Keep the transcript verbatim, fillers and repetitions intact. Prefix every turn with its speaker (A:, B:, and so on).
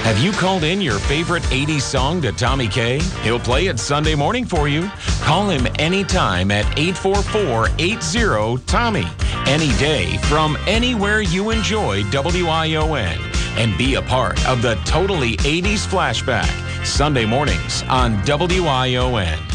A: Have you called in your favorite eighties song to Tommy K? He'll play it Sunday morning for you. Call him anytime at eight four four, eight zero, Tommy. Any day from anywhere you enjoy W I O N. And be a part of the Totally eighties Flashback. Sunday mornings on W I O N.